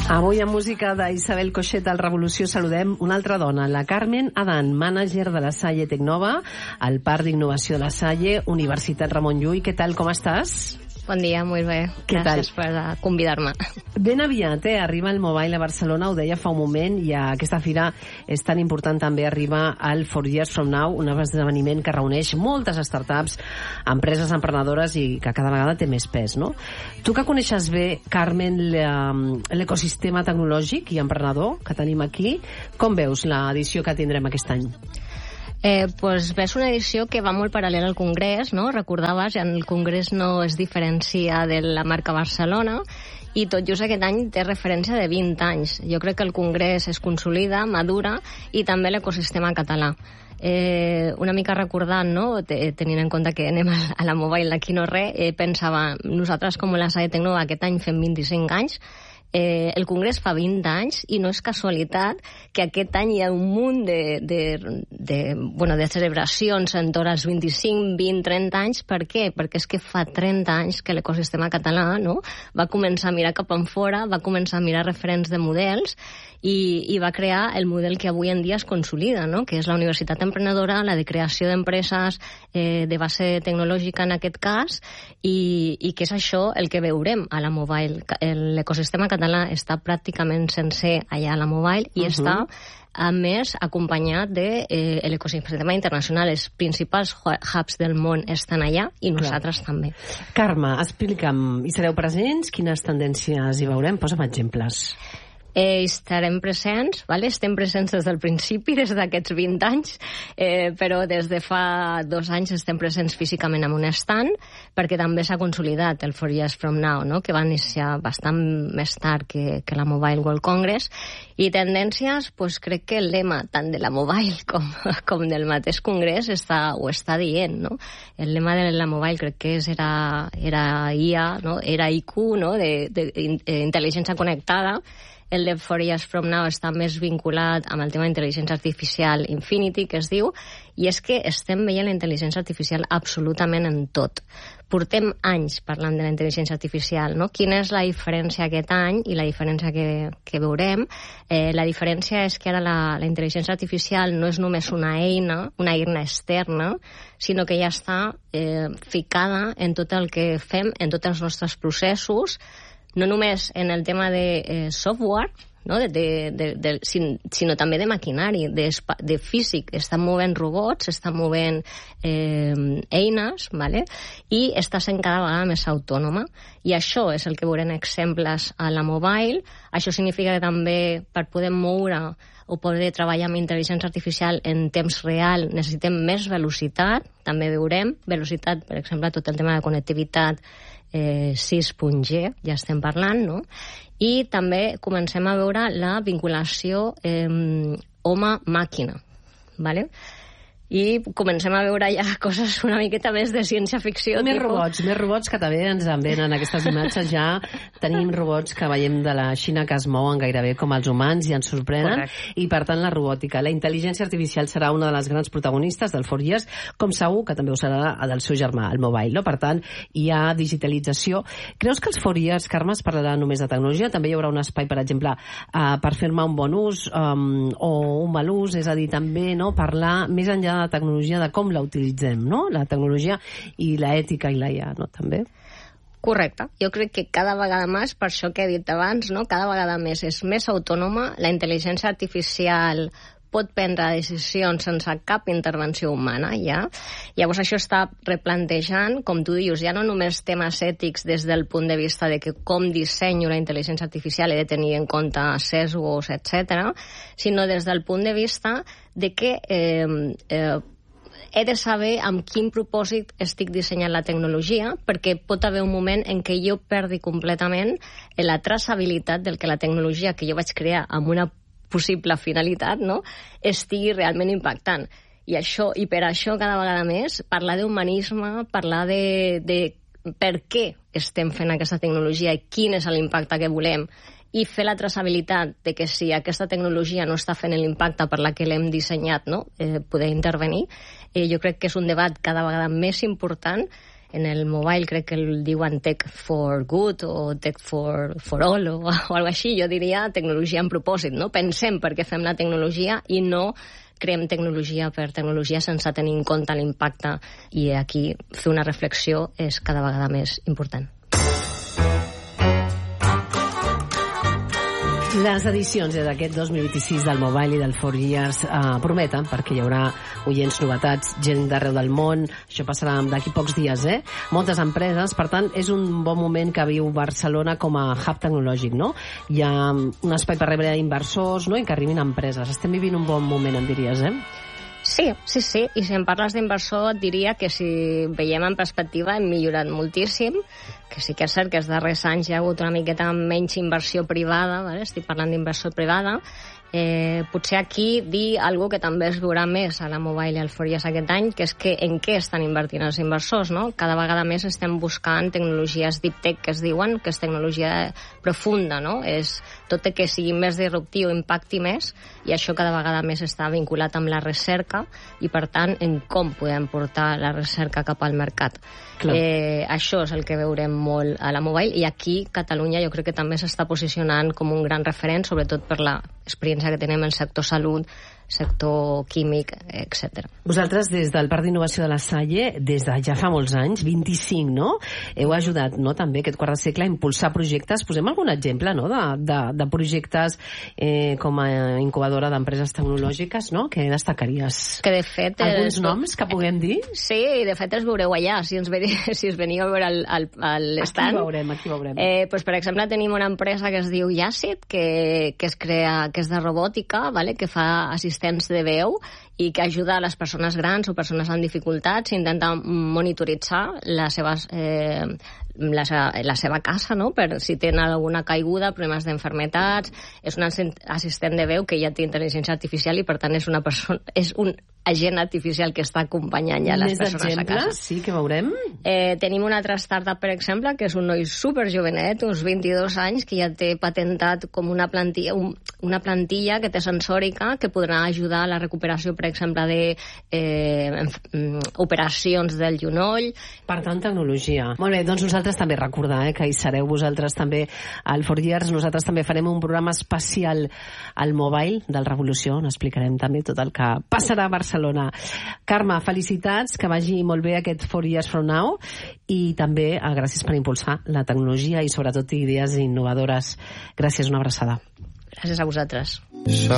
Avui amb música d'Isabel Coixet al Revolució saludem una altra dona, la Carmen Adán, mànager de la Salle Tecnova, al Parc d'Innovació de la Salle, Universitat Ramon Llull. Què tal, com estàs? Bon dia, molt bé. Gràcies per convidar-me. Ben aviat, arriba el Mobile a Barcelona, ho deia fa un moment, i aquesta fira és tan important també, arriba al 4 Years From Now, un esdeveniment que reuneix moltes startups, empreses emprenedores i que cada vegada té més pes, no? Tu que coneixes bé, Carmen, l'ecosistema tecnològic i emprenedor que tenim aquí, com veus l'edició que tindrem aquest any? Pues ves una edició que va molt paral·lela al Congrés, no? Recordaves, el Congrés no es diferencia de la marca Barcelona i tot just aquest any té referència de 20 anys. Jo crec que el Congrés es consolida, madura, i també l'ecosistema català. Una mica recordant, no? Tenint en compte que anem a la Mobile d'aquí no res, pensava, nosaltres com la Salle Tecnova aquest any fem 25 anys, el Congrés fa 20 anys i no és casualitat que aquest any hi ha un munt de celebracions entorn als 25, 20, 30 anys. Per què? Perquè és que fa 30 anys que l'ecosistema català, no, va començar a mirar cap enfora, va començar a mirar referents de models i va crear el model que avui en dia es consolida, no? Que és la universitat emprenedora, la de creació d'empreses de base tecnològica en aquest cas, i que és això el que veurem a la Mobile. L'ecosistema català està pràcticament sencer allà a la Mobile i està, a més, acompanyat de l'ecosistema internacional. Els principals hubs del món estan allà i nosaltres també. Carme, explica'm, hi sereu presents? Quines tendències hi veurem? Posa'm exemples. Estarem presents, vale? Estem presents des del principi, des d'aquests 20 anys, però des de fa 2 anys estem presents físicament en un stand, perquè també s'ha consolidat el 4 Years From Now, no? Que va iniciar bastant més tard que la Mobile World Congress. I tendències, pues, crec que el lema tant de la Mobile com del mateix Congrés ho està dient, no? El lema de la Mobile crec que era IA, no? Era IQ, no? Intel·ligència connectada. El de 4 Years From Now està més vinculat amb el tema d'intel·ligència artificial Infinity, que es diu, i és que estem veient la intel·ligència artificial absolutament en tot. Portem anys parlant de la intel·ligència artificial, no? Quina és la diferència aquest any i la diferència que veurem? La diferència és que ara la intel·ligència artificial no és només una eina externa, sinó que ja està ficada en tot el que fem, en tots els nostres processos, no només en el tema de software, no? Sinó també de maquinari, de físic. Estan movent robots, estan movent eines, ¿vale? I està sent cada vegada més autònoma. I això és el que veurem exemples a la Mobile. Això significa que també per poder moure o poder treballar amb intel·ligència artificial en temps real necessitem més velocitat. També veurem velocitat, per exemple, tot el tema de connectivitat 6.G, ja estem parlant, no? I també comencem a veure la vinculació home-màquina, ¿vale? I comencem a veure ja coses una miqueta més de ciència-ficció. Més robots que també ens en venen aquestes imatges. Ja tenim robots que veiem de la Xina que es mouen gairebé com els humans i ens sorprenen. Correcte. I per tant la robòtica, la intel·ligència artificial serà una de les grans protagonistes del 4 Years, com segur que també ho serà del seu germà, el Mobile, no? Per tant, hi ha digitalització. Creus que els 4 Years, Carme, es parlarà només de tecnologia? També hi haurà un espai, per exemple, per fer-me un bon ús o un mal ús, és a dir, també, no, parlar més enllà de tecnologia, de com la utilitzem, no? La tecnologia i l'ètica i la IA, no? També? Correcte. Jo crec que cada vegada més, per això que he dit abans, no? Cada vegada més és més autònoma, la intel·ligència artificial pot prendre decisions sense cap intervenció humana, ja. Llavors això està replantejant, com tu dius, ja no només temes ètics des del punt de vista de que com dissenyo la intel·ligència artificial he de tenir en compte sesgos, etc., sinó des del punt de vista de que he de saber amb quin propòsit estic dissenyant la tecnologia, perquè pot haver un moment en què jo perdi completament la traçabilitat del que la tecnologia que jo vaig crear amb una possible finalitat, no?, estigui realment impactant. I per això cada vegada més parlar d'humanisme, parlar de per què estem fent aquesta tecnologia i quin és l'impacte que volem, i fer la traçabilitat de que si aquesta tecnologia no està fent l'impacte per la que l'hem dissenyat, no?, poder intervenir. Jo crec que és un debat cada vegada més important en el mobile crec que el diuen tech for good o tech for all o alguna així. Jo diria tecnologia en propòsit, no? Pensem per què fem la tecnologia i no creem tecnologia per tecnologia sense tenir en compte l'impacte, i aquí fer una reflexió és cada vegada més important. Les edicions d'aquest 2026 del Mobile i del 4Years prometen, perquè hi haurà oients, novetats, gent d'arreu del món. Això passarà d'aquí pocs dies, moltes empreses. Per tant, és un bon moment que viu Barcelona com a hub tecnològic, no? Hi ha un espai per rebre inversors, no? I que arribin empreses. Estem vivint un bon moment, em diries, Sí, i si em parles d'inversor et diria que si veiem en perspectiva hem millorat moltíssim, que sí que és cert que els darrers anys hi ha hagut una miqueta menys inversió privada, ¿vale? Estic parlant d'inversió privada. Potser aquí dir alguna que també es veurà més a la Mobile i al 4Years aquest any, que és que en què estan invertint els inversors, no? Cada vegada més estem buscant tecnologies deep tech, que es diuen, que és tecnologia profunda, no? És tot que sigui més disruptiu, impacti més, i això cada vegada més està vinculat amb la recerca i, per tant, en com podem portar la recerca cap al mercat. Això és el que veurem molt a la Mobile, i aquí Catalunya jo crec que també s'està posicionant com un gran referent, sobretot per l'experiència que tenim en el sector salut, sector químic, etc. Vosaltres, des del Parc d'Innovació de la Salle, des de ja fa molts anys, 25, no? Heu ajudat, no?, també aquest quart de segle a impulsar projectes. Posem algun exemple, no?, de projectes com a incubadora d'empreses tecnològiques, no?, que destacaries? Que de fet... Alguns noms que puguem dir? Sí, de fet els veureu allà, si us veniu a veure l'estand. Aquí veurem. Pues, per exemple, tenim una empresa que es diu Yacit, que és de robòtica, vale? Que fa assistents de veu i que ajuda a les persones grans o persones amb dificultats, intenta monitoritzar la seva casa, no?, per si tenen alguna caiguda, problemes d'enfermetats. És un assistent de veu que ja té intel·ligència artificial i, per tant, és un agent artificial que està acompanyant ja les persones a casa. Sí, que veurem. Tenim una altra startup, per exemple, que és un noi superjovenet, uns 22 anys, que ja té patentat com una plantilla que té sensòrica, que podrà ajudar a la recuperació, per exemple, d'operacions del genoll. Per tant, tecnologia. Molt bé, doncs nosaltres també recordar que hi sereu vosaltres també al 4Years. Nosaltres també farem un programa especial al Mobile del Revolució, on explicarem també tot el que passarà a Barcelona. Carme, felicitats, que vagi molt bé aquest 4Years from now, i també gràcies per impulsar la tecnologia i sobretot idees innovadores. Gràcies, una abraçada. Gràcies a vosaltres.